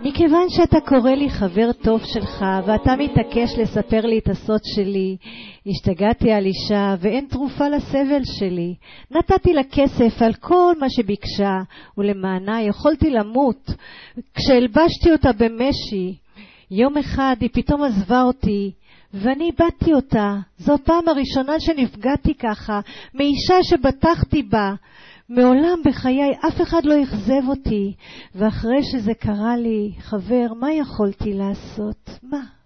מכיוון שאתה קורא לי חבר טוב שלך ואתה מתעקש לספר לי את הסוד שלי, השתגעתי על אישה ואין תרופה לסבל שלי. נתתי לה כסף על כל מה שביקשה ולמענה יכולתי למות כשהלבשתי אותה במשי. יום אחד היא פתאום עזבה אותי ואני איבדתי אותה. זו הפעם הראשונה שנפגעתי ככה מאישה שבטחתי בה. מעולם בחיי אף אחד לא אכזב אותי, ואחרי שזה קרה לי, חבר, מה יכולתי לעשות? מה?